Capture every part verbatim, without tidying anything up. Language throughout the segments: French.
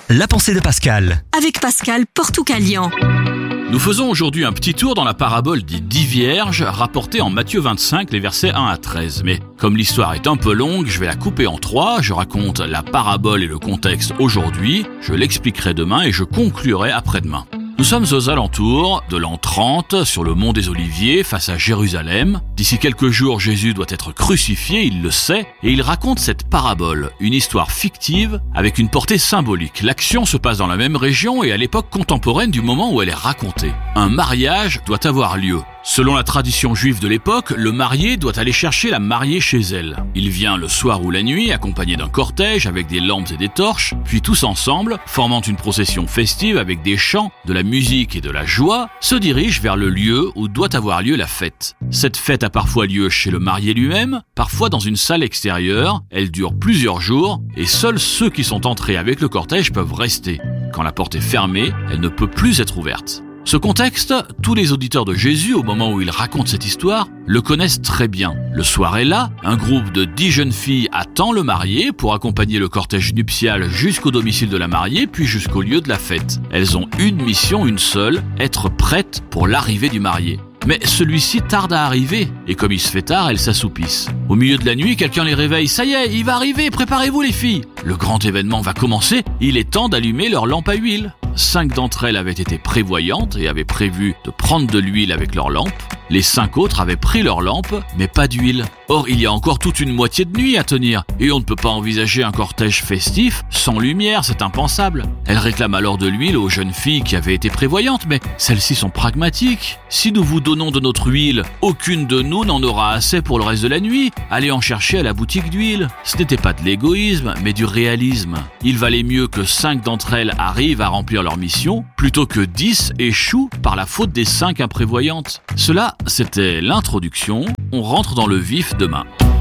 La pensée de Pascal. Avec Pascal Portucalian. Nous faisons aujourd'hui un petit tour dans la parabole des dix vierges rapportée en Matthieu vingt-cinq, les versets un à treize. Mais comme l'histoire est un peu longue, je vais la couper en trois. Je raconte la parabole et le contexte aujourd'hui, je l'expliquerai demain et je conclurai après-demain. Nous sommes aux alentours de l'an trente, sur le mont des Oliviers, face à Jérusalem. D'ici quelques jours, Jésus doit être crucifié, il le sait, et il raconte cette parabole, une histoire fictive avec une portée symbolique. L'action se passe dans la même région et à l'époque contemporaine du moment où elle est racontée. Un mariage doit avoir lieu. Selon la tradition juive de l'époque, le marié doit aller chercher la mariée chez elle. Il vient le soir ou la nuit, accompagné d'un cortège avec des lampes et des torches, puis tous ensemble, formant une procession festive avec des chants, de la musique et de la joie, se dirigent vers le lieu où doit avoir lieu la fête. Cette fête a parfois lieu chez le marié lui-même, parfois dans une salle extérieure, elle dure plusieurs jours, et seuls ceux qui sont entrés avec le cortège peuvent rester. Quand la porte est fermée, elle ne peut plus être ouverte. Ce contexte, tous les auditeurs de Jésus, au moment où il raconte cette histoire, le connaissent très bien. Le soir est là, un groupe de dix jeunes filles attend le marié pour accompagner le cortège nuptial jusqu'au domicile de la mariée, puis jusqu'au lieu de la fête. Elles ont une mission, une seule, être prêtes pour l'arrivée du marié. Mais celui-ci tarde à arriver, et comme il se fait tard, elles s'assoupissent. Au milieu de la nuit, quelqu'un les réveille. « Ça y est, il va arriver, préparez-vous les filles !» Le grand événement va commencer, il est temps d'allumer leur lampe à huile. Cinq d'entre elles avaient été prévoyantes et avaient prévu de prendre de l'huile avec leurs lampes. Les cinq autres avaient pris leurs lampes, mais pas d'huile. Or, il y a encore toute une moitié de nuit à tenir, et on ne peut pas envisager un cortège festif sans lumière, c'est impensable. Elles réclament alors de l'huile aux jeunes filles qui avaient été prévoyantes, mais celles-ci sont pragmatiques. Si nous vous donnons de notre huile, aucune de nous n'en aura assez pour le reste de la nuit. Allez en chercher à la boutique d'huile. Ce n'était pas de l'égoïsme, mais du réalisme. Il valait mieux que cinq d'entre elles arrivent à remplir leur mission, plutôt que dix échouent par la faute des cinq imprévoyantes. Cela, c'était l'introduction. On rentre dans le vif demain.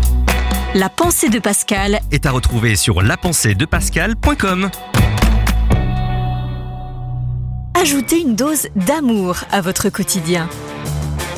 La pensée de Pascal Est à retrouver sur la pensée de pascal point com. Ajoutez une dose d'amour à votre quotidien.